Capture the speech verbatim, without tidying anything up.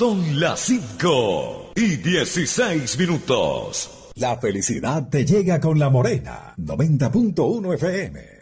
Son las cinco y dieciséis minutos. La felicidad te llega con La Morena, noventa punto uno F M.